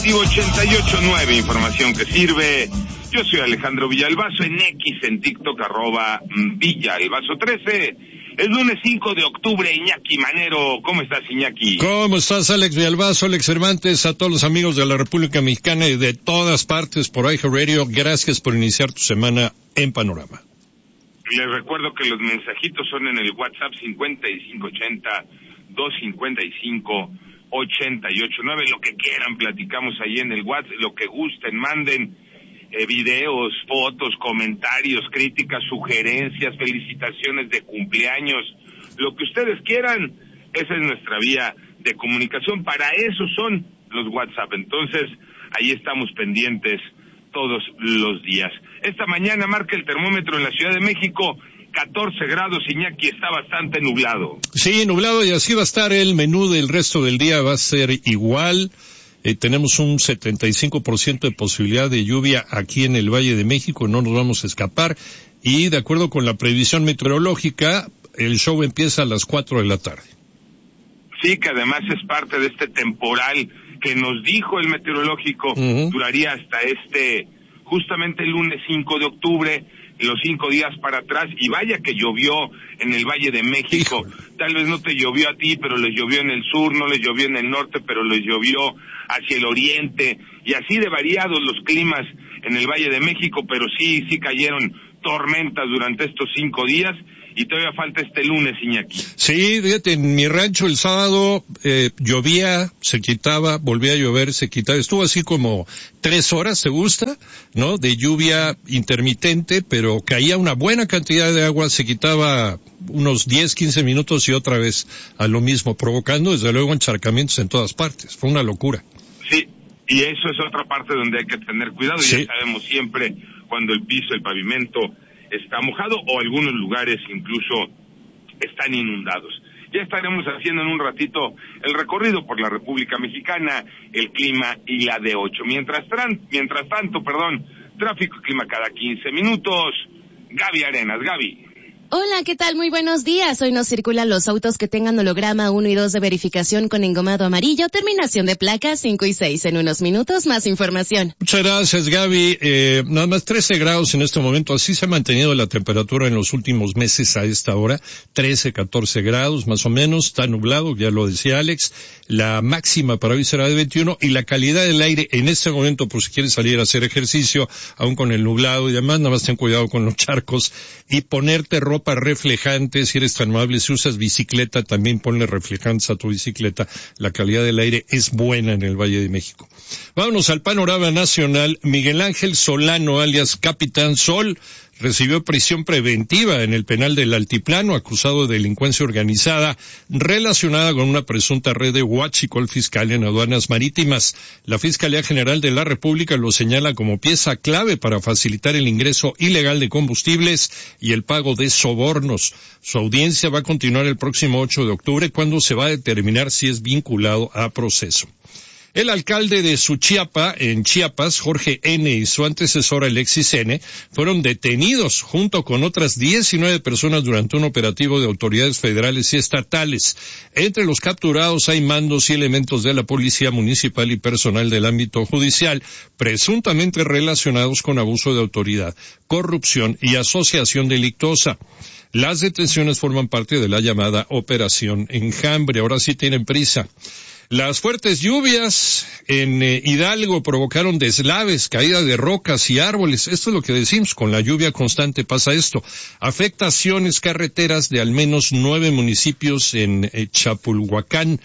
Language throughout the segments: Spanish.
informativo 88.9, información que sirve. Yo soy Alejandro Villalbazo, en X, en TikTok, @Villalbazo13. Es lunes 5 de octubre, Iñaki Manero. ¿Cómo estás, Iñaki? ¿Cómo estás, Alex Villalbazo, Alex Cervantes, a todos los amigos de la República Mexicana y de todas partes por iHeartRadio? Gracias por iniciar tu semana en Panorama. Les recuerdo que los mensajitos son en el WhatsApp 5580-255-88.9. Lo que quieran, platicamos ahí en el WhatsApp, lo que gusten, manden videos, fotos, comentarios, críticas, sugerencias, felicitaciones de cumpleaños, lo que ustedes quieran. Esa es nuestra vía de comunicación, para eso son los WhatsApp. Entonces, ahí estamos pendientes todos los días. Esta mañana marca el termómetro en la Ciudad de México 14 grados, Iñaki, está bastante nublado. Sí, nublado, y así va a estar el menú del resto del día, va a ser igual. Tenemos un 75% de posibilidad de lluvia aquí en el Valle de México, no nos vamos a escapar. Y de acuerdo con la previsión meteorológica, el show empieza a las 4 de la tarde. Sí, que además es parte de este temporal que nos dijo el meteorológico, duraría hasta justamente el lunes 5 de octubre, los 5 días para atrás, y vaya que llovió en el Valle de México. Tal vez no te llovió a ti, pero les llovió en el sur, no les llovió en el norte, pero les llovió hacia el oriente, y así de variados los climas en el Valle de México, pero sí cayeron tormentas durante estos 5 días, y todavía falta este lunes, Iñaki. Sí, fíjate, en mi rancho el sábado llovía, se quitaba, volvía a llover, se quitaba. Estuvo así como 3 horas, ¿te gusta? ¿No? De lluvia intermitente, pero caía una buena cantidad de agua, se quitaba unos 10, 15 minutos y otra vez a lo mismo, provocando desde luego encharcamientos en todas partes. Fue una locura. Sí, y eso es otra parte donde hay que tener cuidado. Sí. Ya sabemos siempre cuando el piso, el pavimento está mojado, o algunos lugares incluso están inundados. Ya estaremos haciendo en un ratito el recorrido por la República Mexicana, el clima y la de 8. Mientras tanto, tráfico y clima cada 15 minutos. Gaby Arenas, Gaby. Hola, ¿qué tal? Muy buenos días. Hoy no circulan los autos que tengan holograma 1 y 2 de verificación con engomado amarillo, terminación de placas 5 y 6. En unos minutos, más información. Muchas gracias, Gaby. Nada más 13 grados en este momento. Así se ha mantenido la temperatura en los últimos meses a esta hora. 13, 14 grados más o menos. Está nublado, ya lo decía Alex. La máxima para hoy será de 21, y la calidad del aire en este momento, por si quieres salir a hacer ejercicio, aún con el nublado y demás, nada más ten cuidado con los charcos y ponerte ropa reflejante. Si eres tan amable, si usas bicicleta, también ponle reflejantes a tu bicicleta. La calidad del aire es buena en el Valle de México. Vámonos al panorama nacional. Miguel Ángel Solano, alias Capitán Sol, recibió prisión preventiva en el penal del Altiplano, acusado de delincuencia organizada relacionada con una presunta red de huachicol fiscal en aduanas marítimas. La Fiscalía General de la República lo señala como pieza clave para facilitar el ingreso ilegal de combustibles y el pago de sobornos. Su audiencia va a continuar el próximo 8 de octubre, cuando se va a determinar si es vinculado a proceso. El alcalde de Suchiapa, en Chiapas, Jorge N., y su antecesor Alexis N., fueron detenidos junto con otras 19 personas durante un operativo de autoridades federales y estatales. Entre los capturados hay mandos y elementos de la Policía Municipal y personal del ámbito judicial, presuntamente relacionados con abuso de autoridad, corrupción y asociación delictuosa. Las detenciones forman parte de la llamada Operación Enjambre. Ahora sí tienen prisa. Las fuertes lluvias en Hidalgo provocaron deslaves, caída de rocas y árboles. Esto es lo que decimos, con la lluvia constante pasa esto. Afectaciones carreteras de al menos 9 municipios en Chapulhuacán.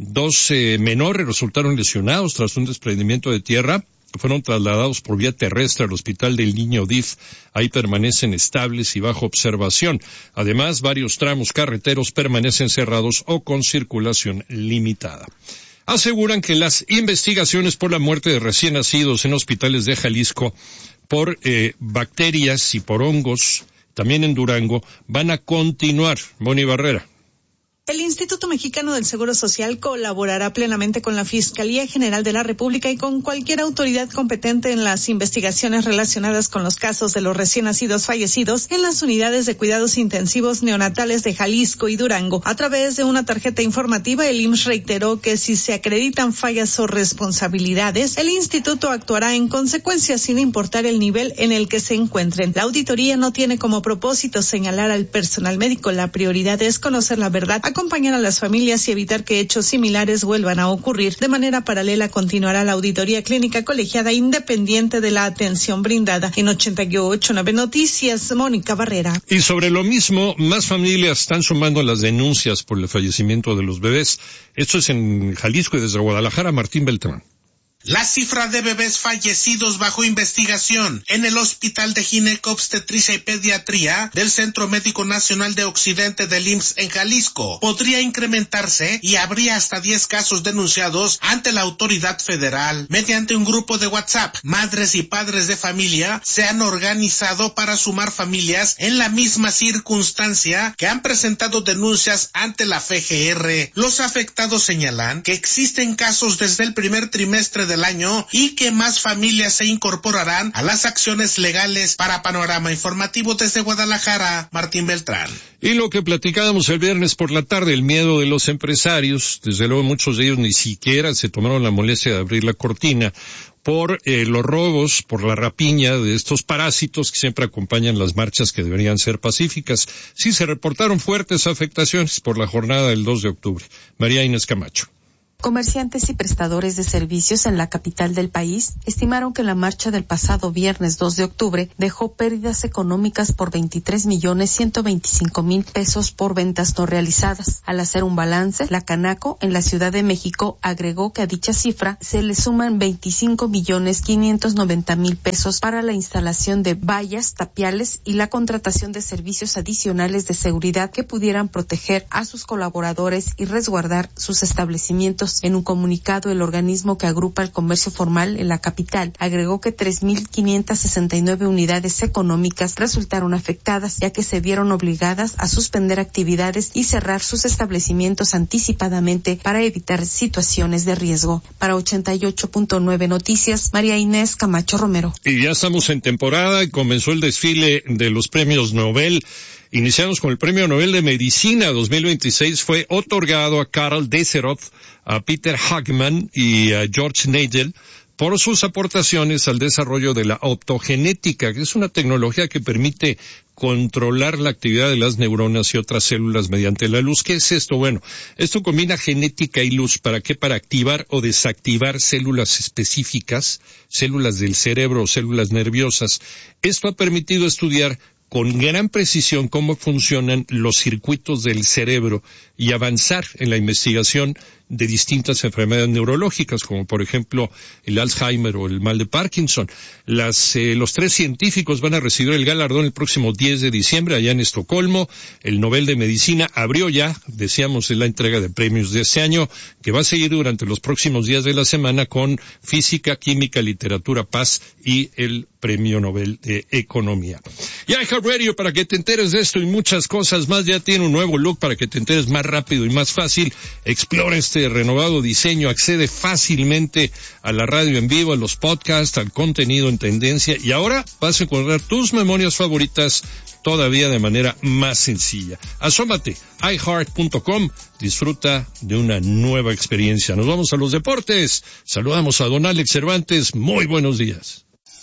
2 menores resultaron lesionados tras un desprendimiento de tierra. Fueron trasladados por vía terrestre al Hospital del Niño DIF. Ahí permanecen estables y bajo observación. Además, varios tramos carreteros permanecen cerrados o con circulación limitada. Aseguran que las investigaciones por la muerte de recién nacidos en hospitales de Jalisco por bacterias y por hongos, también en Durango, van a continuar. Moni Barrera. El Instituto Mexicano del Seguro Social colaborará plenamente con la Fiscalía General de la República y con cualquier autoridad competente en las investigaciones relacionadas con los casos de los recién nacidos fallecidos en las unidades de cuidados intensivos neonatales de Jalisco y Durango. A través de una tarjeta informativa, el IMSS reiteró que si se acreditan fallas o responsabilidades, el instituto actuará en consecuencia sin importar el nivel en el que se encuentren. La auditoría no tiene como propósito señalar al personal médico. La prioridad es conocer la verdad, acompañar a las familias y evitar que hechos similares vuelvan a ocurrir. De manera paralela continuará la auditoría clínica colegiada independiente de la atención brindada. En 88.9 Noticias, Mónica Barrera. Y sobre lo mismo, más familias están sumando las denuncias por el fallecimiento de los bebés. Esto es en Jalisco y desde Guadalajara, Martín Beltrán. La cifra de bebés fallecidos bajo investigación en el Hospital de Ginecobstetricia y Pediatría del Centro Médico Nacional de Occidente del IMSS en Jalisco podría incrementarse y habría hasta 10 casos denunciados ante la autoridad federal. Mediante un grupo de WhatsApp, madres y padres de familia se han organizado para sumar familias en la misma circunstancia que han presentado denuncias ante la FGR. Los afectados señalan que existen casos desde el primer trimestre del año y que más familias se incorporarán a las acciones legales. Para Panorama Informativo desde Guadalajara, Martín Beltrán. Y lo que platicábamos el viernes por la tarde, el miedo de los empresarios, desde luego muchos de ellos ni siquiera se tomaron la molestia de abrir la cortina por los robos, por la rapiña de estos parásitos que siempre acompañan las marchas que deberían ser pacíficas. Sí, se reportaron fuertes afectaciones por la jornada del 2 de octubre. María Inés Camacho. Comerciantes y prestadores de servicios en la capital del país estimaron que la marcha del pasado viernes 2 de octubre dejó pérdidas económicas por 23,125,000 pesos por ventas no realizadas. Al hacer un balance, la Canaco en la Ciudad de México agregó que a dicha cifra se le suman 25,590,000 pesos para la instalación de vallas, tapiales y la contratación de servicios adicionales de seguridad que pudieran proteger a sus colaboradores y resguardar sus establecimientos. En un comunicado, el organismo que agrupa el comercio formal en la capital agregó que 3,569 unidades económicas resultaron afectadas, ya que se vieron obligadas a suspender actividades y cerrar sus establecimientos anticipadamente para evitar situaciones de riesgo. Para 88.9 Noticias, María Inés Camacho Romero. Y ya estamos en temporada y comenzó el desfile de los premios Nobel. Iniciamos con el Premio Nobel de Medicina 2026, fue otorgado a Karl Deseroth, a Peter Hagman y a George Nagel por sus aportaciones al desarrollo de la optogenética, que es una tecnología que permite controlar la actividad de las neuronas y otras células mediante la luz. ¿Qué es esto? Bueno, esto combina genética y luz. ¿Para qué? Para activar o desactivar células específicas, células del cerebro o células nerviosas. Esto ha permitido estudiar con gran precisión cómo funcionan los circuitos del cerebro y avanzar en la investigación de distintas enfermedades neurológicas, como por ejemplo el Alzheimer o el mal de Parkinson. Los 3 científicos van a recibir el galardón el próximo 10 de diciembre allá en Estocolmo. El Nobel de Medicina abrió ya, decíamos, la entrega de premios de este año, que va a seguir durante los próximos días de la semana con Física, Química, Literatura, Paz y el Premio Nobel de Economía. Y iHeartRadio, para que te enteres de esto y muchas cosas más, ya tiene un nuevo look para que te enteres más rápido y más fácil. Explora este renovado diseño, accede fácilmente a la radio en vivo, a los podcasts, al contenido en tendencia, y ahora vas a encontrar tus memorias favoritas todavía de manera más sencilla. Asómate, iHeart.com, disfruta de una nueva experiencia. Nos vamos a los deportes. Saludamos a don Alex Cervantes. Muy buenos días.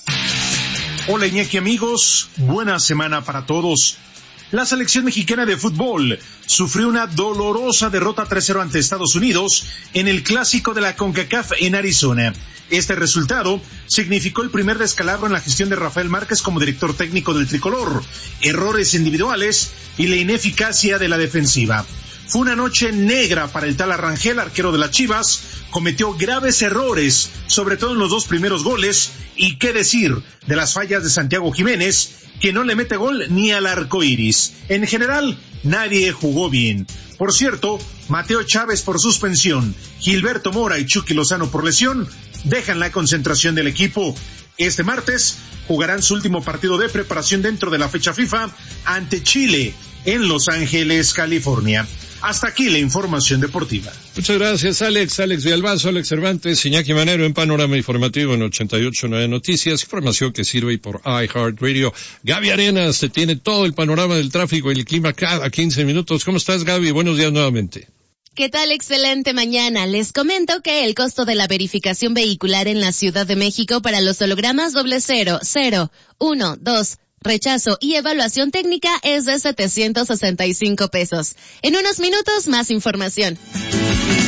Hola Iñaki, amigos, buena semana para todos. La selección mexicana de fútbol sufrió una dolorosa derrota 3-0 ante Estados Unidos en el clásico de la CONCACAF en Arizona. Este resultado significó el primer descalabro en la gestión de Rafael Márquez como director técnico del tricolor, errores individuales y la ineficacia de la defensiva. Fue una noche negra para el Tala Rangel, arquero de las Chivas, cometió graves errores, sobre todo en los 2 primeros goles, y qué decir de las fallas de Santiago Jiménez, que no le mete gol ni al arco iris. En general, nadie jugó bien. Por cierto, Mateo Chávez por suspensión, Gilberto Mora y Chucky Lozano por lesión, dejan la concentración del equipo. Este martes jugarán su último partido de preparación dentro de la fecha FIFA ante Chile en Los Ángeles, California. Hasta aquí la información deportiva. Muchas gracias, Alex Villalbazo, Alex Cervantes, Iñaki Manero en Panorama Informativo en 88.9 Noticias, información que sirve por iHeartRadio. Gaby Arenas te tiene todo el panorama del tráfico y el clima cada 15 minutos. ¿Cómo estás, Gaby? Buenos días nuevamente. ¿Qué tal? Excelente mañana. Les comento que el costo de la verificación vehicular en la Ciudad de México para los hologramas 00, 0, 1, 2, rechazo y evaluación técnica es de 765 pesos. En unos minutos, más información.